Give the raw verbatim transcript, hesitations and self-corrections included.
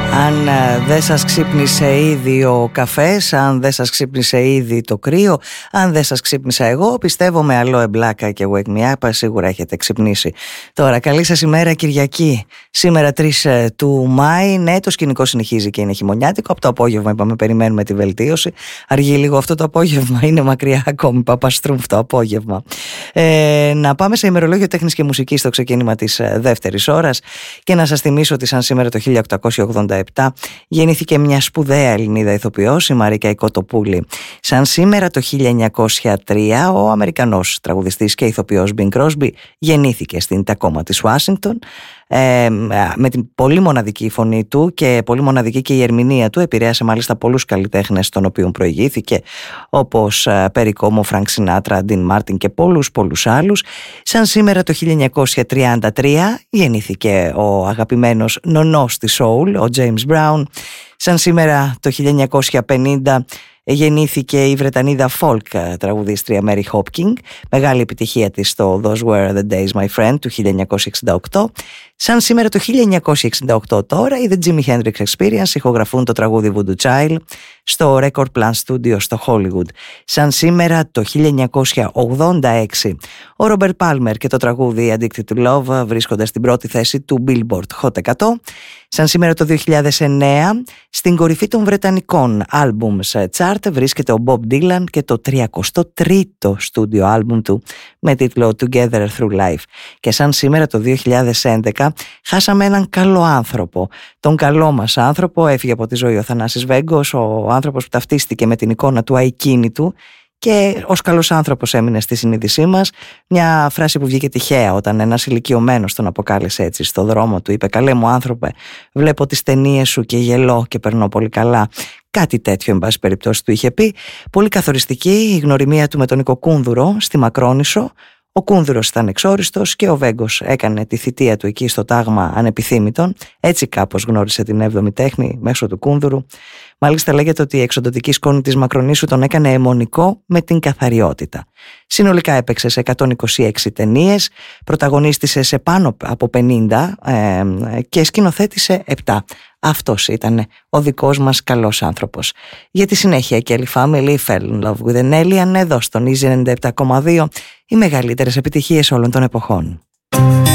Αν δεν σας ξύπνησε ήδη ο καφές, αν δεν σας ξύπνησε ήδη το κρύο, αν δεν σας ξύπνησα εγώ, πιστεύω με Aloe Blacca και Wake Me Up σίγουρα έχετε ξυπνήσει. Τώρα, καλή σας ημέρα Κυριακή. Σήμερα τρεις του Μάη, ναι, το σκηνικό συνεχίζει και είναι χειμωνιάτικο. Από το απόγευμα είπαμε περιμένουμε τη βελτίωση. Αργεί λίγο αυτό το απόγευμα, είναι μακριά ακόμη, Παπαστρούμφ το απόγευμα. Ε, να πάμε σε ημερολόγιο τέχνης και μουσικής στο ξεκίνημα της δεύτερης ώρας και να σας θυμίσω ότι σαν σήμερα το χίλια οκτακόσια ογδόντα επτά γεννήθηκε μια σπουδαία Ελληνίδα ηθοποιός, η Μαρίκα η Κοτοπούλη. Σαν σήμερα το χίλια εννιακόσια τρία ο Αμερικανός τραγουδιστής και ηθοποιός Bing Crosby γεννήθηκε στην Τακόμα της Ουάσιγκτον. Ε, με την πολύ μοναδική φωνή του και πολύ μοναδική και η ερμηνεία του επηρέασε μάλιστα πολλούς καλλιτέχνες των οποίων προηγήθηκε, όπως Perry Como, Frank Sinatra, Dean Martin και πολλούς πολλούς άλλους. Σαν σήμερα το χίλια εννιακόσια τριάντα τρία γεννήθηκε ο αγαπημένος νονός της soul, ο James Brown. Σαν σήμερα το χίλια εννιακόσια πενήντα γεννήθηκε η Βρετανίδα folk τραγουδίστρια Mary Hopkin, μεγάλη επιτυχία της στο Those Were the Days My Friend του χίλια εννιακόσια εξήντα οκτώ. Σαν σήμερα το χίλια εννιακόσια εξήντα οκτώ τώρα οι The Jimi Hendrix Experience ηχογραφούν το τραγούδι Voodoo Child στο Record Plant Studio στο Hollywood. Σαν σήμερα το χίλια εννιακόσια ογδόντα έξι ο Robert Palmer και το τραγούδι Addicted to Love βρίσκονται στην πρώτη θέση του Billboard Hot εκατό. Σαν σήμερα το δύο χιλιάδες εννέα στην κορυφή των βρετανικών albums chart βρίσκεται ο Bob Dylan και το τριακοστό τρίτο στούντιο άλμπουμ του με τίτλο Together Through Life. Και σαν σήμερα το δύο χιλιάδες έντεκα χάσαμε έναν καλό άνθρωπο. Τον καλό μας άνθρωπο, έφυγε από τη ζωή ο Θανάσης Βέγκος, ο άνθρωπος που ταυτίστηκε με την εικόνα του ακίνητου και ως καλός άνθρωπος έμεινε στη συνείδησή μας. Μια φράση που βγήκε τυχαία όταν ένας ηλικιωμένος τον αποκάλεσε έτσι στο δρόμο του. Είπε: «Καλέ μου άνθρωπε, βλέπω τις ταινίες σου και γελώ και περνώ πολύ καλά». Κάτι τέτοιο, εν πάση περιπτώσει, του είχε πει. Πολύ καθοριστική η γνωριμία του με τον Νίκο Κούνδουρο στη Μακρόνισσο. Ο Κούνδουρος ήταν εξόριστος και ο Βέγκος έκανε τη θητεία του εκεί στο τάγμα ανεπιθύμητον. Έτσι κάπως γνώρισε την έβδομη τέχνη μέσω του Κούνδουρου. Μάλιστα λέγεται ότι η εξοντωτική σκόνη της Μακρονήσου τον έκανε αιμονικό με την καθαριότητα. Συνολικά έπαιξε σε εκατόν είκοσι έξι ταινίες, πρωταγωνίστησε σε πάνω από πενήντα ε, και σκηνοθέτησε επτά. Αυτός ήταν ο δικός μας καλός άνθρωπος. Για τη συνέχεια η Kelly Family Fell in Love with an Alien εδώ στον Easy ενενήντα επτά κόμμα δύο, οι μεγαλύτερες επιτυχίες όλων των εποχών.